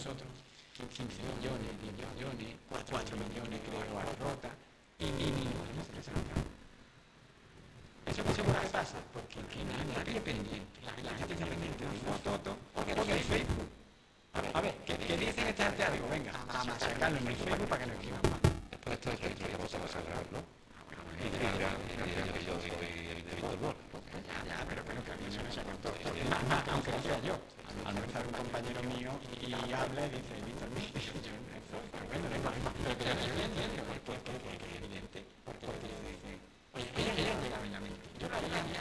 nosotros, 15 millones, 10 millones, 4 millones creo a rota, y ni nos hemos presentado. ¿Eso por qué pasa? Porque nadie es pendiente. La gente está pendiente de una foto, porque el Facebook. A ver, que dicen esta gente algo, venga, a machacarlo en el Facebook para que nos escriban más. Después esto es que vamos a hablar, ¿no? Y dirán que yo soy el Víctor Mora. Ya, pero que a mí eso no se cortó. Aunque no sea yo. A no estar un compañero mío y habla y dice, Víctor, yo no soy. Pero bueno, no es más. Pero que yo estoy entendiendo, porque evidentemente